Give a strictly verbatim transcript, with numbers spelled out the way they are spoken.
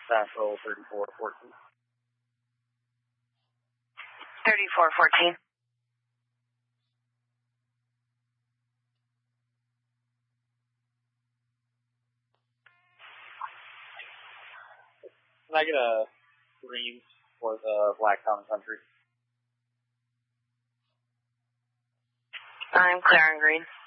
Nashville thirty-four fourteen. thirty-four fourteen. Can I get a green for the Black Town Country? I'm clear on green.